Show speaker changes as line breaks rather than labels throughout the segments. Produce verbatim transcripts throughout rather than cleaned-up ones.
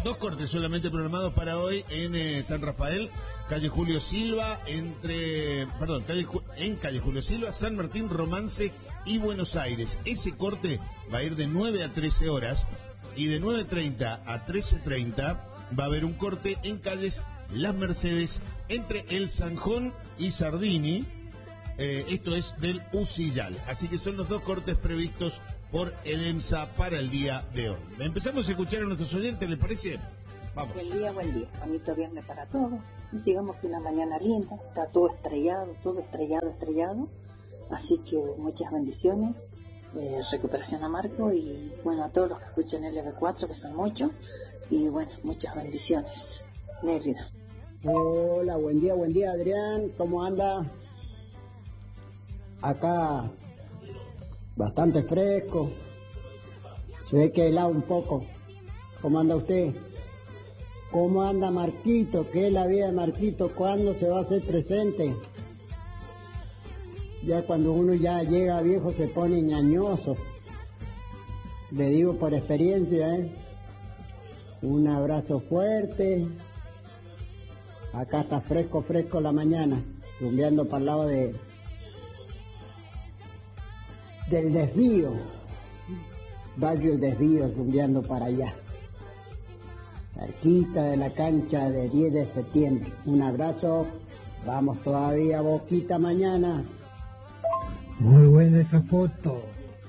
dos cortes solamente programados para hoy en eh, San Rafael, calle Julio Silva, entre, perdón, calle, en calle Julio Silva, San Martín, Romance y Buenos Aires. Ese corte va a ir de nueve a trece horas y de nueve treinta a trece treinta va a haber un corte en calles Las Mercedes, entre El Zanjón y Sardini. Eh, esto es del Ucillal. Así que son los dos cortes previstos por el EMSA para el día de hoy. Empezamos a escuchar a nuestros oyentes, ¿les parece? Vamos.
Buen día, buen día. Bonito viernes para todos. Digamos que una mañana linda. Está todo estrellado, todo estrellado, estrellado. Así que muchas bendiciones. Eh, recuperación a Marco y bueno, a todos los que escuchan el L B cuatro, que son muchos. Y bueno, muchas bendiciones. Nérida.
Hola, buen día, buen día, Adrián. ¿Cómo anda? Acá bastante fresco, se ve que helado un poco. ¿Cómo anda usted? ¿Cómo anda Marquito? ¿Qué es la vida de Marquito? ¿Cuándo se va a hacer presente? Ya cuando uno ya llega viejo se pone ñañoso. Le digo por experiencia, ¿eh? Un abrazo fuerte. Acá está fresco, fresco la mañana, rumbeando para el lado de del Desvío, barrio El Desvío, rumbeando para allá, cerquita de la cancha de diez de septiembre. Un abrazo, vamos todavía Boquita mañana.
Muy buena esa foto.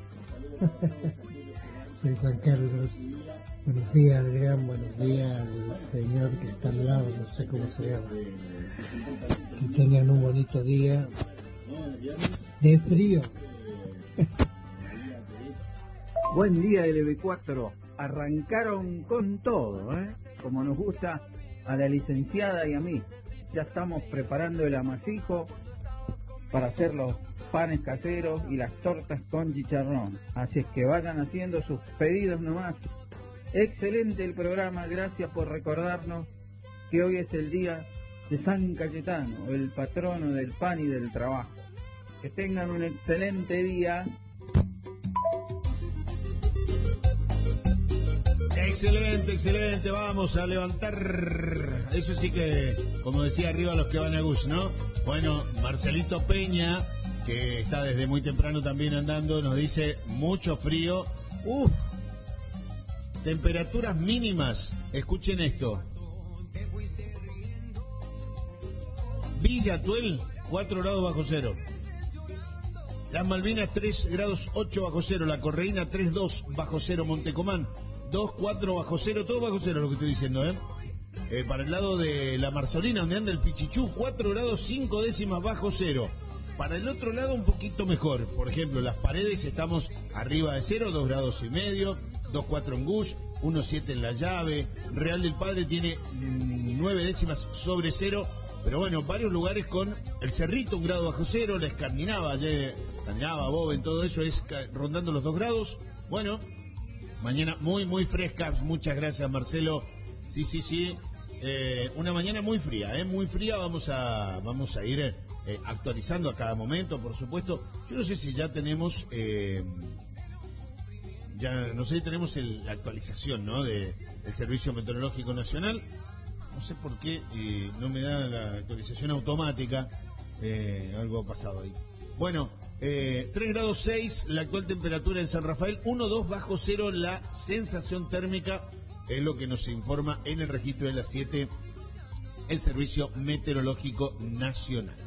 Soy Juan Carlos. Buenos días, Adrián, buenos días al señor que está al lado, no sé cómo se llama. Que tengan un bonito día de frío.
Buen día L B cuatro, arrancaron con todo, ¿eh? Como nos gusta a la licenciada y a mí. Ya estamos preparando el amasijo para hacer los panes caseros y las tortas con chicharrón. Así es que vayan haciendo sus pedidos nomás. Excelente el programa, gracias por recordarnos que hoy es el día de San Cayetano, el patrono del pan y del trabajo. Que tengan un excelente día.
Excelente, excelente, vamos a levantar. Eso sí que, como decía arriba los que van a Gus, ¿no? Bueno, Marcelito Peña, que está desde muy temprano también andando, nos dice mucho frío. Uf, temperaturas mínimas, escuchen esto. Villa Tuel, cuatro grados bajo cero. Las Malvinas, tres grados ocho bajo cero. La Correína, tres dos bajo cero. Montecomán, dos cuatro bajo cero. Todo bajo cero lo que estoy diciendo, ¿eh? eh para el lado de la Marzolina, donde anda el Pichichú, cuatro grados cinco décimas bajo cero. Para el otro lado, un poquito mejor. Por ejemplo, Las Paredes, estamos arriba de cero, dos grados y medio. dos cuatro en Gush, uno siete en La Llave. Real del Padre tiene mmm, nueve décimas sobre cero. Pero bueno, varios lugares con el Cerrito, un grado bajo cero. La Escandinava, ayer, Escandinava, Boven, todo eso es rondando los dos grados. Bueno, mañana muy, muy fresca. Muchas gracias, Marcelo. Sí, sí, sí. Eh, una mañana muy fría, ¿eh? Muy fría. Vamos a, vamos a ir eh, actualizando a cada momento, por supuesto. Yo no sé si ya tenemos... Eh, ya no sé si tenemos el, la actualización, ¿no? De, del Servicio Meteorológico Nacional. No sé por qué eh, no me da la actualización automática. Eh, algo ha pasado ahí. Bueno, eh, tres grados seis la actual temperatura en San Rafael, uno dos bajo cero la sensación térmica, es lo que nos informa en el registro de las siete el Servicio Meteorológico Nacional.